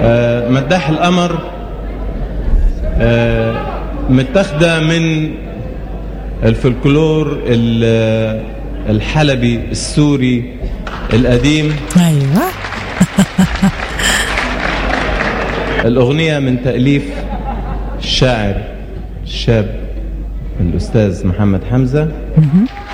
مداح القمر متاخده من الفلكلور الحلبي السوري القديم. ايوه. الأغنية من تأليف الشاعر الشاب الأستاذ محمد حمزة.